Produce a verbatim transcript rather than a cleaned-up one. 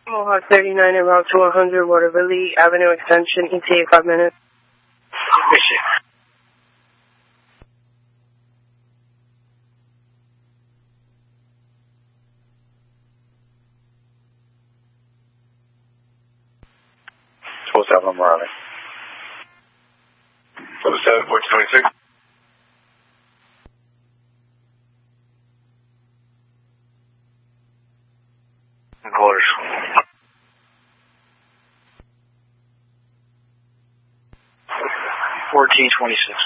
Mohawk thirty-nine en route to one hundred Waterville Avenue Extension, E T A five minutes. Appreciate it. What's up, I'm Riley. seven seven, fourteen twenty-six. Quarters. fourteen twenty-six.